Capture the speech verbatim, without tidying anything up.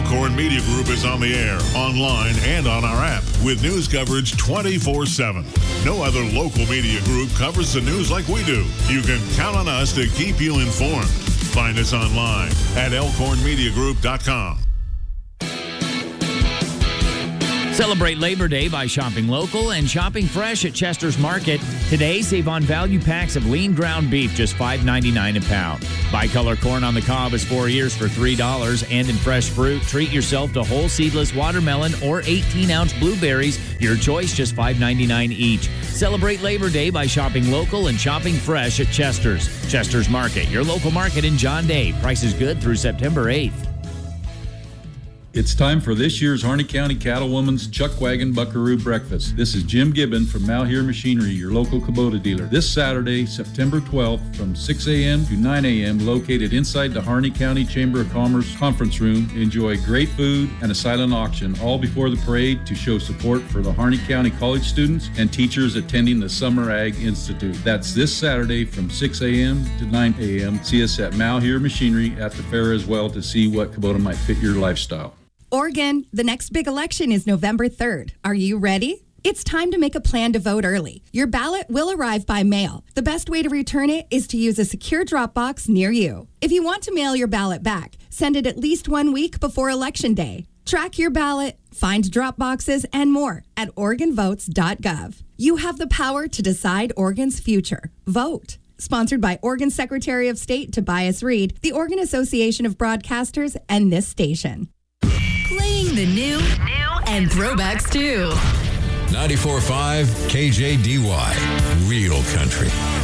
Elkhorn Media Group is on the air, online, and on our app with news coverage twenty-four seven. No other local media group covers the news like we do. You can count on us to keep you informed. Find us online at elkhorn media group dot com. Celebrate Labor Day by shopping local and shopping fresh at Chester's Market. Today, save on value packs of lean ground beef, just five ninety-nine a pound. Bicolor corn on the cob is four ears for three dollars. And in fresh fruit, treat yourself to whole seedless watermelon or eighteen-ounce blueberries. Your choice, just five ninety-nine each. Celebrate Labor Day by shopping local and shopping fresh at Chester's. Chester's Market, your local market in John Day. Price is good through September eighth. It's time for this year's Harney County Cattlewoman's Chuck Wagon Buckaroo Breakfast. This is Jim Gibbon from Malheur Machinery, your local Kubota dealer. This Saturday, September twelfth, from six a.m. to nine a.m., located inside the Harney County Chamber of Commerce conference room. Enjoy great food and a silent auction, all before the parade to show support for the Harney County college students and teachers attending the Summer Ag Institute. That's this Saturday from six a.m. to nine a.m. See us at Malheur Machinery at the fair as well to see what Kubota might fit your lifestyle. Oregon, the next big election is November third. Are you ready? It's time to make a plan to vote early. Your ballot will arrive by mail. The best way to return it is to use a secure drop box near you. If you want to mail your ballot back, send it at least one week before Election Day. Track your ballot, find drop boxes, and more at oregon votes dot gov. You have the power to decide Oregon's future. Vote. Sponsored by Oregon Secretary of State Tobias Reed, the Oregon Association of Broadcasters, and this station. Playing the new, new and throwbacks too. ninety-four point five K J D Y, Real Country.